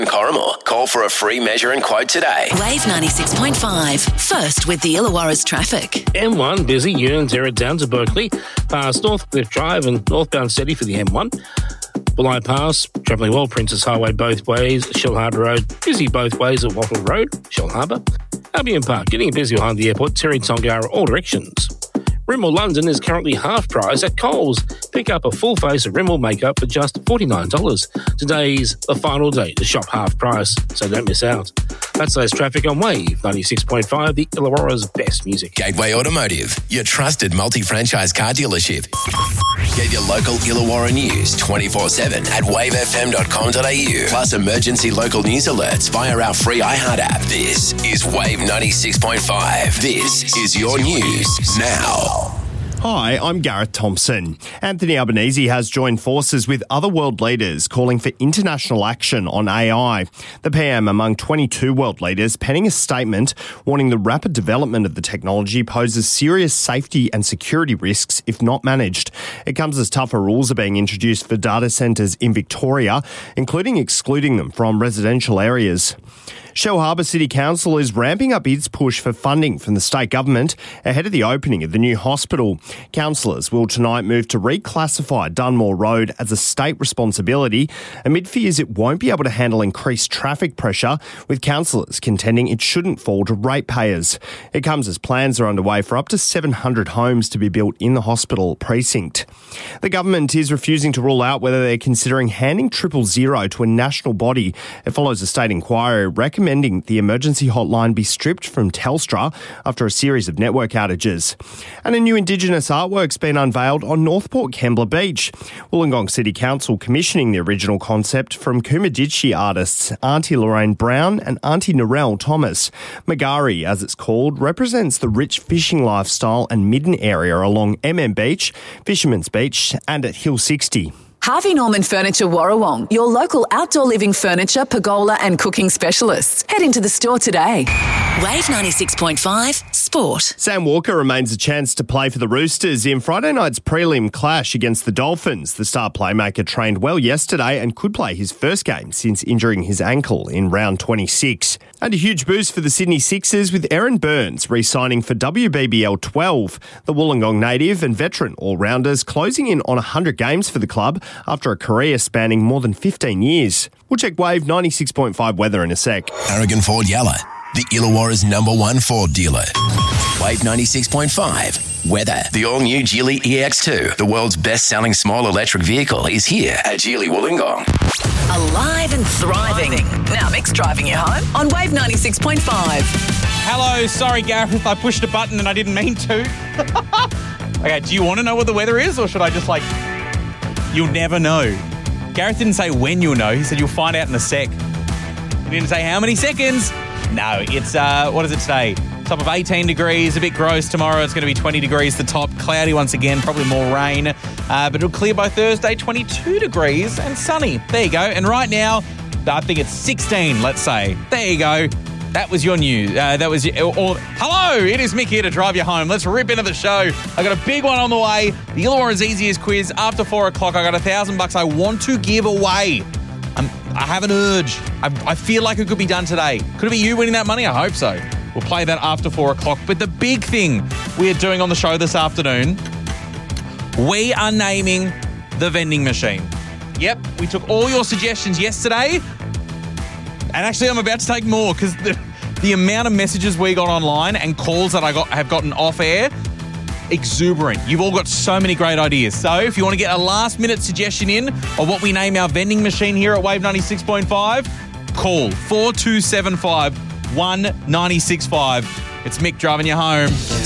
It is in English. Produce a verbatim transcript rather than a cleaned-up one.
Corrimal. Call for a free measure and quote today. Wave ninety-six point five. First with the Illawarra's traffic. M one busy, Ewan Zero down to Berkeley, past Northcliffe Drive and northbound steady for the M one. Bulli Pass, travelling well, Princess Highway both ways, Shellharbour Road, busy both ways at Wattle Road, Shellharbour. Albion Park, getting busy behind the airport, Terry Tongara, all directions. Rimmel London is currently half price at Coles. Pick up a full face of Rimmel makeup for just forty-nine dollars. Today's the final day to shop half price, so don't miss out. That's today's traffic on Wave ninety-six point five, the Illawarra's best music. Gateway Automotive, your trusted multi-franchise car dealership. Get your local Illawarra news twenty-four seven at wave f m dot com dot a u. Plus emergency local news alerts via our free iHeart app. This is Wave ninety-six point five. This is your news now. Hi, I'm Gareth Thompson. Anthony Albanese has joined forces with other world leaders calling for international action on A I. The P M among twenty-two world leaders penning a statement warning the rapid development of the technology poses serious safety and security risks if not managed. It comes as tougher rules are being introduced for data centres in Victoria, including excluding them from residential areas. Shellharbour City Council is ramping up its push for funding from the state government ahead of the opening of the new hospital. Councillors will tonight move to reclassify Dunmore Road as a state responsibility amid fears it won't be able to handle increased traffic pressure, with councillors contending it shouldn't fall to ratepayers. It comes as plans are underway for up to seven hundred homes to be built in the hospital precinct. The government is refusing to rule out whether they're considering handing triple zero to a national body. It follows a state inquiry recommending recommending the emergency hotline be stripped from Telstra after a series of network outages. And a new Indigenous artwork's been unveiled on North Port Kembla Beach. Wollongong City Council commissioning the original concept from Kumaditshi artists Auntie Lorraine Brown and Auntie Narelle Thomas. Magari, as it's called, represents the rich fishing lifestyle and midden area along M M Beach, Fisherman's Beach and at Hill sixty. Harvey Norman Furniture Warrawong, your local outdoor living furniture, pergola and cooking specialists. Head into the store today. Wave ninety-six point five Sport. Sam Walker remains a chance to play for the Roosters in Friday night's prelim clash against the Dolphins. The star playmaker trained well yesterday and could play his first game since injuring his ankle in round twenty-six. And a huge boost for the Sydney Sixers with Aaron Burns re-signing for W B B L twelve. The Wollongong native and veteran all-rounders closing in on one hundred games for the club after a career spanning more than fifteen years. We'll check Wave ninety-six point five weather in a sec. Aragon Ford Yalla, the Illawarra's number one Ford dealer. Wave ninety-six point five weather. The all-new Geely E X two, the world's best-selling small electric vehicle, is here at Geely Wollongong. Alive and thriving. Now Mick's driving you home on Wave ninety-six point five. Hello, sorry Gareth, I pushed a button and I didn't mean to. Okay, do you want to know what the weather is, or should I just like... You'll never know. Gareth didn't say when you'll know. He said you'll find out in a sec. He didn't say how many seconds. No, it's, uh, what is it today? Top of eighteen degrees, a bit gross. Tomorrow it's going to be twenty degrees, the top. Cloudy once again, probably more rain. Uh, but it'll clear by Thursday, twenty-two degrees and sunny. There you go. And right now, I think it's sixteen, let's say. There you go. That was your news. Uh, that was your, or, hello, it is Mick here to drive you home. Let's rip into the show. I got a big one on the way. The Illawarra's easiest quiz after four o'clock. I got a thousand bucks I want to give away. I'm, I have an urge. I, I feel like it could be done today. Could it be you winning that money? I hope so. We'll play that after four o'clock. But the big thing we're doing on the show this afternoon, we are naming the vending machine. Yep, we took all your suggestions yesterday. And actually, I'm about to take more because the, the amount of messages we got online and calls that I got have gotten off air, exuberant. You've all got so many great ideas. So if you want to get a last minute suggestion in of what we name our vending machine here at Wave ninety-six point five, call four two seven five, one nine six five. It's Mick driving you home.